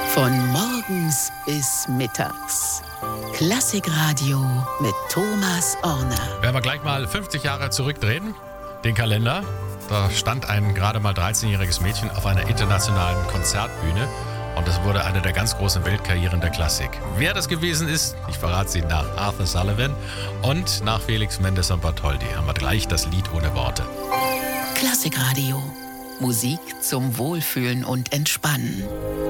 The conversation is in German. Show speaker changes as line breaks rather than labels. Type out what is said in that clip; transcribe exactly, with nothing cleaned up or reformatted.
Von morgens bis mittags. Klassikradio mit Thomas Orner.
Werden wir gleich mal fünfzig Jahre zurückdrehen, den Kalender. Da stand ein gerade mal dreizehnjähriges Mädchen auf einer internationalen Konzertbühne und das wurde eine der ganz großen Weltkarrieren der Klassik. Wer das gewesen ist, ich verrate Sie nach Arthur Sullivan und nach Felix Mendelssohn Bartholdy. Haben wir gleich das Lied ohne Worte.
Klassikradio. Musik zum Wohlfühlen und Entspannen.